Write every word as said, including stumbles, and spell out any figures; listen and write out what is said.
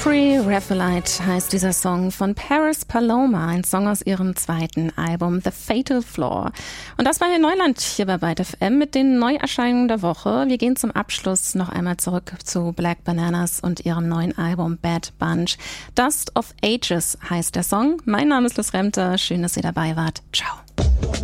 Pre-Raphaelite heißt dieser Song von Paris Paloma, ein Song aus ihrem zweiten Album The Fatal Flaw. Und das war hier Neuland hier bei Byte F M mit den Neuerscheinungen der Woche. Wir gehen zum Abschluss noch einmal zurück zu Black Bananas und ihrem neuen Album Bad Bunch. Dust of Ages heißt der Song. Mein Name ist Liz Remter. Schön, dass ihr dabei wart. Ciao.